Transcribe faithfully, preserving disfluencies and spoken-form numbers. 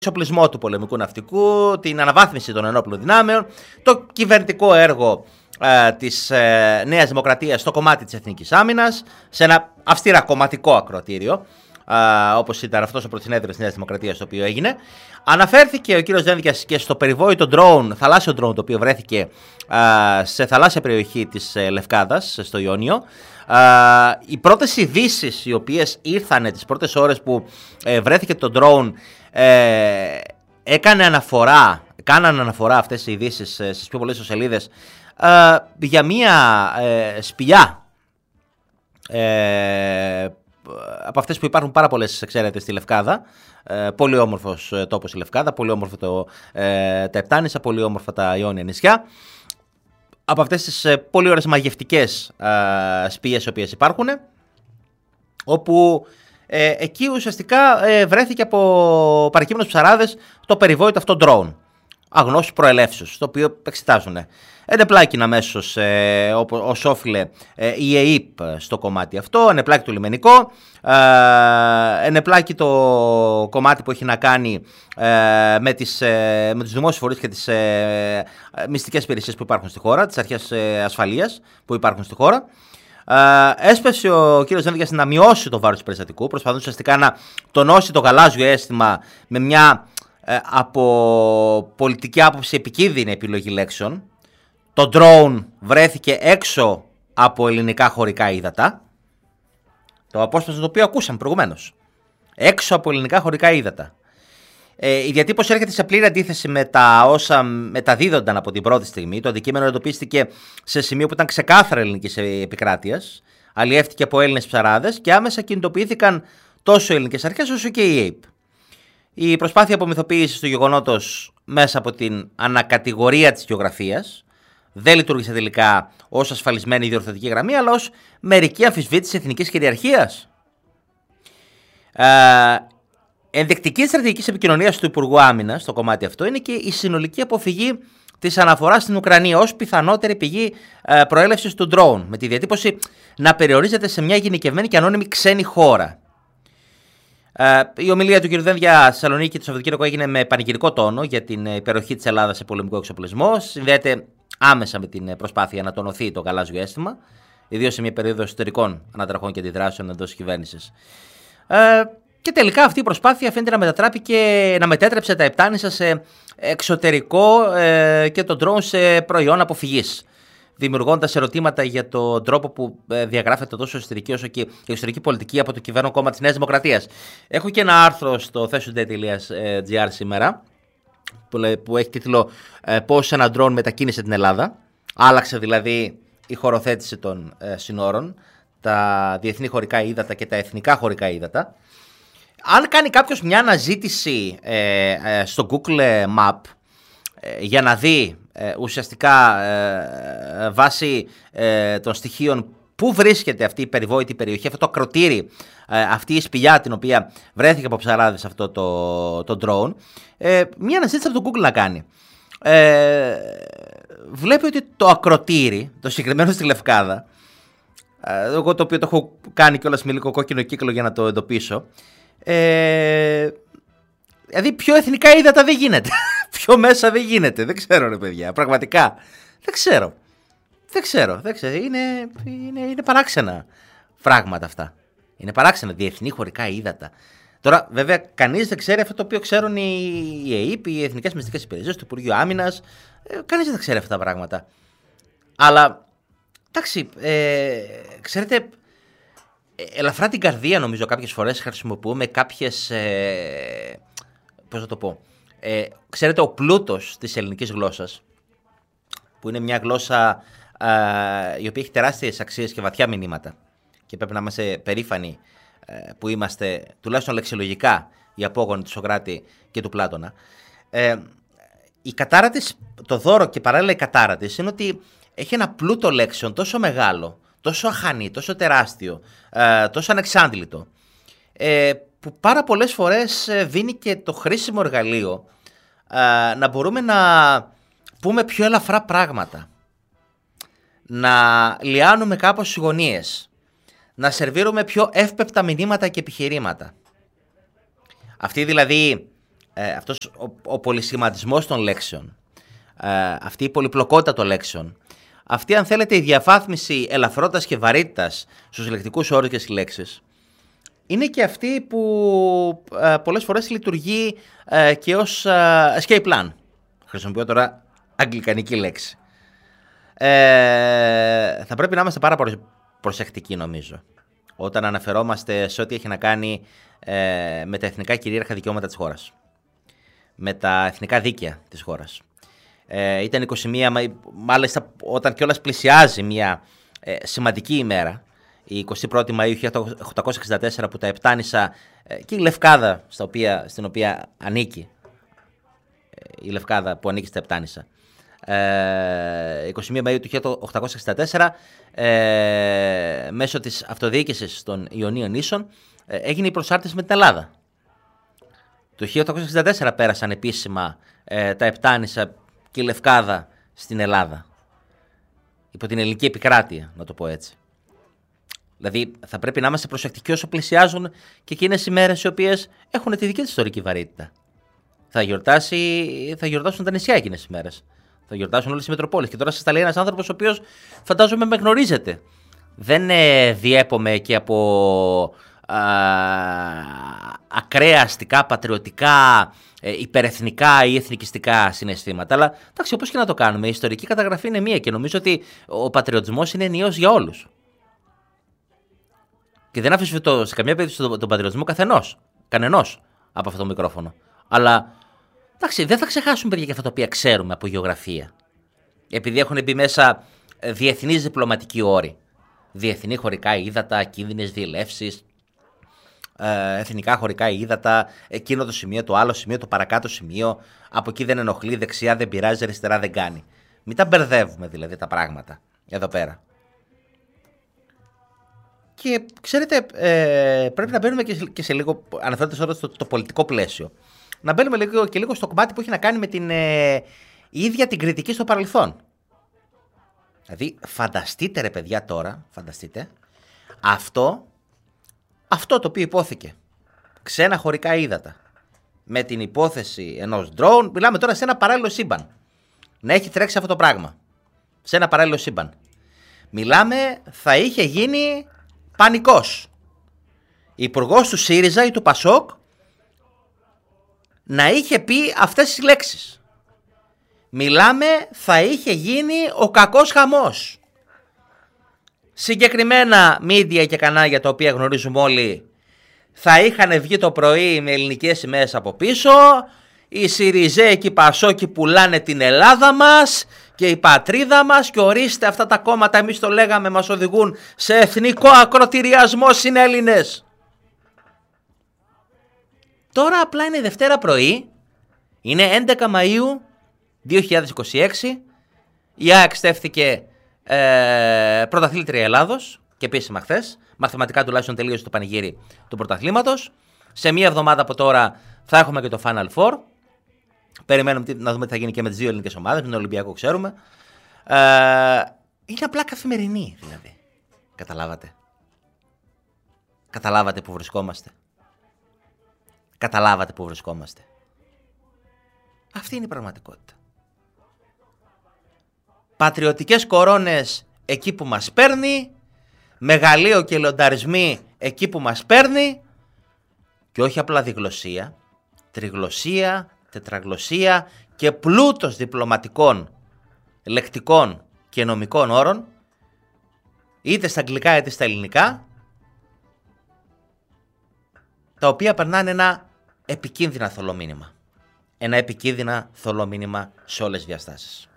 εξοπλισμό του πολεμικού ναυτικού, την αναβάθμιση των ενόπλων δυνάμεων, το κυβερνητικό έργο ε, της ε, Νέας Δημοκρατίας στο κομμάτι της εθνικής άμυνας, σε ένα αυστηρά κομματικό ακροατήριο, ε, όπως ήταν αυτός ο πρωτοσυνέδριος της Νέας Δημοκρατίας, το οποίο έγινε. Αναφέρθηκε ο κύριος Δένδιας και στο περιβόητο drone, θαλάσσιο drone, το οποίο βρέθηκε ε, σε θαλάσσια περιοχή της ε, Λευκάδας, στο Ιόνιο. Uh, οι πρώτες ειδήσεις οι οποίες ήρθαν τις πρώτες ώρες που ε, βρέθηκε το drone ε, έκανε αναφορά, κάναν αναφορά αυτές οι ειδήσεις ε, στις πιο πολλές σελίδες ε, για μία ε, σπηλιά ε, από αυτές που υπάρχουν πάρα πολλές, ξέρετε, στη Λευκάδα. Ε, πολύ όμορφος τόπος η Λευκάδα, πολύ όμορφο το, ε, τα Επτάνησα, πολύ όμορφα τα Ιόνια νησιά. Από αυτές τις ε, πολύ ωραίες μαγευτικές ε, σπηλιές οι οποίες υπάρχουν, όπου ε, εκεί ουσιαστικά ε, βρέθηκε από παρακείμενους ψαράδες το περιβόητο αυτό drone, αγνώστου προελεύσεως, το οποίο εξετάζουν. Ενεπλάκην αμέσως ε, ως όφιλε ε, η ΕΕΠ στο κομμάτι αυτό, ενεπλάκη το λιμενικό, ε, ενεπλάκη το κομμάτι που έχει να κάνει ε, με, τις, ε, με τους δημόσιους φορείς και τις ε, μυστικές υπηρεσίες που υπάρχουν στη χώρα, τις αρχές ε, ασφαλείας που υπάρχουν στη χώρα. Ε, έσπευσε ο κύριος Δένδιας να μειώσει το βάρος του περιστατικού, προσπαθούσε ουσιαστικά να τονώσει το γαλάζιο αίσθημα με μια ε, από πολιτική άποψη επικίνδυνη επιλογή λέξεων. Το drone βρέθηκε έξω από ελληνικά χωρικά ύδατα. Το απόσπασμα το οποίο ακούσαμε προηγουμένως. Έξω από ελληνικά χωρικά ύδατα. Ε, η διατύπωση έρχεται σε πλήρη αντίθεση με τα όσα μεταδίδονταν από την πρώτη στιγμή. Το αντικείμενο εντοπίστηκε σε σημείο που ήταν ξεκάθαρα ελληνικής επικράτειας. Αλλιεύτηκε από Έλληνες ψαράδες και άμεσα κινητοποιήθηκαν τόσο οι ελληνικές αρχές όσο και η ΕΕΠ. Η προσπάθεια απομυθοποίησης του γεγονότος μέσα από την ανακατηγορία της γεωγραφίας δεν λειτουργήσε τελικά ως ασφαλισμένη διορθωτική γραμμή, αλλά ως μερική αμφισβήτηση εθνικής κυριαρχίας. Ε, ενδεικτική στρατηγικής επικοινωνίας του Υπουργού Άμυνας στο κομμάτι αυτό είναι και η συνολική αποφυγή της αναφοράς στην Ουκρανία ως πιθανότερη πηγή ε, προέλευσης του drone, με τη διατύπωση να περιορίζεται σε μια γενικευμένη και ανώνυμη ξένη χώρα. Uh, η ομιλία του κ. Δένδια στη Θεσσαλονίκη το Σαββατοκύριακο έγινε με πανηγυρικό τόνο για την υπεροχή της Ελλάδας σε πολεμικό εξοπλισμό. Συνδέεται άμεσα με την προσπάθεια να τονωθεί το γαλάζιο αίσθημα, ιδίως σε μια περίοδο εσωτερικών αναταραχών και αντιδράσεων εντός της κυβέρνησης. Uh, και τελικά αυτή η προσπάθεια φαίνεται να μετατράπηκε, να μετέτρεψε τα Επτάνησα σε εξωτερικό uh, και το drone σε προϊόν αποφυγής, δημιουργώντας ερωτήματα για τον τρόπο που διαγράφεται τόσο εσωτερική όσο και η εξωτερική πολιτική από το κυβέρνον κόμμα της Νέας Δημοκρατίας. Έχω και ένα άρθρο στο θέσιοντε τελεία τζι άρ σήμερα που έχει τίτλο «Πώς ένα ντρόν μετακίνησε την Ελλάδα». Άλλαξε δηλαδή η χωροθέτηση των συνόρων, τα διεθνή χωρικά ύδατα και τα εθνικά χωρικά ύδατα. Αν κάνει κάποιος μια αναζήτηση στο Google Map για να δει Ε, ουσιαστικά ε, βάσει ε, των στοιχείων πού βρίσκεται αυτή η περιβόητη περιοχή, αυτό το ακροτήρι, ε, αυτή η σπηλιά την οποία βρέθηκε από ψαράδες αυτό το, το drone, ε, μία αναζήτηση από το Google να κάνει. Ε, βλέπει ότι το ακροτήρι, το συγκεκριμένο στη Λευκάδα, ε, εγώ το οποίο το έχω κάνει κιόλας με λίγο κόκκινο κύκλο για να το εντοπίσω, ε, δηλαδή πιο εθνικά ύδατα δεν γίνεται. Πιο μέσα δεν γίνεται. Δεν ξέρω, ρε παιδιά. Πραγματικά. Δεν ξέρω. Δεν ξέρω. Δεν ξέρω. Είναι, είναι, είναι παράξενα πράγματα αυτά. Είναι παράξενα. Διεθνή χωρικά ύδατα. Τώρα, βέβαια, κανείς δεν ξέρει αυτό το οποίο ξέρουν οι ΕΕΠ, οι Εθνικές Μυστικές Υπηρεσίες, του Υπουργείου Άμυνας. Ε, κανείς δεν ξέρει αυτά τα πράγματα. Αλλά, εντάξει, ε, ξέρετε, ελαφρά την καρδία νομίζω κάποιες φορές χρησιμοποιούμε κάποιες. Ε, πώς θα το πω. Ε, ξέρετε, ο πλούτος της ελληνικής γλώσσας, που είναι μια γλώσσα ε, η οποία έχει τεράστιες αξίες και βαθιά μηνύματα και πρέπει να είμαστε περήφανοι ε, που είμαστε τουλάχιστον λεξιλογικά οι απόγονοι του Σωκράτη και του Πλάτωνα. Ε, η κατάρα της, το δώρο και παράλληλα η κατάρα της είναι ότι έχει ένα πλούτο λέξεων τόσο μεγάλο, τόσο αχανή, τόσο τεράστιο, ε, τόσο ανεξάντλητο, ε, που πάρα πολλές φορές δίνει και το χρήσιμο εργαλείο ε, να μπορούμε να πούμε πιο ελαφρά πράγματα, να λιάνουμε κάπως τις γωνίες, να σερβίρουμε πιο εύπεπτα μηνύματα και επιχειρήματα. Αυτή δηλαδή ε, αυτός ο, ο πολυσχηματισμός των λέξεων, ε, αυτή η πολυπλοκότητα των λέξεων, αυτή, αν θέλετε, η διαφάθμιση ελαφρότητας και βαρύτητας στους λεκτικούς όρους και στις λέξεις, είναι και αυτή που ε, πολλές φορές λειτουργεί ε, και ως ε, escape plan. Χρησιμοποιώ τώρα αγγλικανική λέξη. Ε, θα πρέπει να είμαστε πάρα πολύ προσεκτικοί, νομίζω, όταν αναφερόμαστε σε ό,τι έχει να κάνει ε, με τα εθνικά κυρίαρχα δικαιώματα της χώρας, με τα εθνικά δίκαια της χώρας. Ε, ήταν είκοσι μία Μαΐου, μάλιστα όταν κιόλας πλησιάζει μια ε, σημαντική ημέρα, η εικοστή πρώτη Μαΐου χίλια οκτακόσια εξήντα τέσσερα, που τα Επτάνησα ε, και η Λευκάδα, στα οποία, στην οποία ανήκει, ε, η Λευκάδα που ανήκει στα Επτάνησα, ε, εικοστή πρώτη Μαΐου του χίλια οκτακόσια εξήντα τέσσερα, ε, μέσω της αυτοδιοίκησης των Ιωνίων Νήσων, ε, έγινε η προσάρτηση με την Ελλάδα. Το χίλια οκτακόσια εξήντα τέσσερα πέρασαν επίσημα ε, τα Επτάνησα και η Λευκάδα στην Ελλάδα, υπό την ελληνική επικράτεια, να το πω έτσι. Δηλαδή θα πρέπει να είμαστε προσεκτικοί όσο πλησιάζουν και εκείνες οι μέρες οι οποίες έχουν τη δική της ιστορική βαρύτητα. Θα, γιορτάσει, θα γιορτάσουν τα νησιά εκείνες οι μέρες. Θα γιορτάσουν όλες οι Μετροπόλεις. Και τώρα σας τα λέει ένας άνθρωπος ο οποίος φαντάζομαι με γνωρίζετε. Δεν ε, διέπομαι και από α, ακραία αστικά, πατριωτικά, ε, υπερεθνικά ή εθνικιστικά συναισθήματα. Αλλά εντάξει, όπως και να το κάνουμε, η ιστορική καταγραφή είναι μία και νομίζω ότι ο πατριωτισμός είναι ενιαίος για όλους. Και δεν αφισβητώ σε καμία περίπτωση τον, τον πατριωτισμό καθενός, κανενός από αυτό το μικρόφωνο. Αλλά εντάξει, δεν θα ξεχάσουμε, παιδιά, και αυτά τα οποία ξέρουμε από γεωγραφία. Επειδή έχουν μπει μέσα διεθνείς διπλωματικοί όροι. Διεθνή χωρικά ύδατα, κίνδυνες διελεύσεις, ε, εθνικά χωρικά ύδατα, εκείνο το σημείο, το άλλο σημείο, το παρακάτω σημείο. Από εκεί δεν ενοχλεί, δεξιά δεν πειράζει, αριστερά δεν κάνει. Μην τα μπερδεύουμε δηλαδή τα πράγματα εδώ πέρα. Και ξέρετε, ε, πρέπει να μπαίνουμε και σε, και σε λίγο, αναφέροντας τώρα στο το πολιτικό πλαίσιο, να μπαίνουμε λίγο, και λίγο στο κομμάτι που έχει να κάνει με την ε, η ίδια την κριτική στο παρελθόν. Δηλαδή, φανταστείτε ρε παιδιά τώρα, φανταστείτε, αυτό, αυτό το οποίο υπόθηκε, ξένα χωρικά ύδατα, με την υπόθεση ενός drone, μιλάμε τώρα σε ένα παράλληλο σύμπαν, να έχει τρέξει αυτό το πράγμα, σε ένα παράλληλο σύμπαν. Μιλάμε, θα είχε γίνει πανικός. Υπουργός του ΣΥΡΙΖΑ ή του ΠΑΣΟΚ να είχε πει αυτές τις λέξεις. Μιλάμε, θα είχε γίνει ο κακός χαμός. Συγκεκριμένα μίντια και κανάλια τα οποία γνωρίζουμε όλοι θα είχαν βγει το πρωί με ελληνικές σημαίες από πίσω. Οι ΣΥΡΙΖΑΙ και οι ΠΑΣΟΚοι πουλάνε την Ελλάδα μας και η πατρίδα μας, και ορίστε αυτά τα κόμματα, εμείς το λέγαμε, μας οδηγούν σε εθνικό ακροτηριασμό συνέλληνες. Τώρα απλά είναι Δευτέρα πρωί, είναι έντεκα Μαΐου δύο χιλιάδες είκοσι έξι, η ΑΕΚ στέφθηκε ε, πρωταθλήτρια Ελλάδος και επίσημα χθες, μαθηματικά τουλάχιστον τελείωσε το πανηγύρι του πρωταθλήματος. Σε μία εβδομάδα από τώρα θα έχουμε και το Final Four. Περιμένουμε να δούμε τι θα γίνει και με τις δύο ελληνικές ομάδες, με τον Ολυμπιακό ξέρουμε. Ε, είναι απλά καθημερινή δηλαδή. Καταλάβατε. Καταλάβατε που βρισκόμαστε. Καταλάβατε που βρισκόμαστε. Αυτή είναι η πραγματικότητα. Πατριωτικές κορώνες εκεί που μας παίρνει, μεγαλείο και λονταρισμοί εκεί που μας παίρνει, και όχι απλά διγλωσία, τριγλωσία, τετραγλωσία και πλούτος διπλωματικών, λεκτικών και νομικών όρων, είτε στα αγγλικά είτε στα ελληνικά, τα οποία περνάνε ένα επικίνδυνα θολό μήνυμα. Ένα επικίνδυνα θολό μήνυμα σε όλες τις διαστάσεις.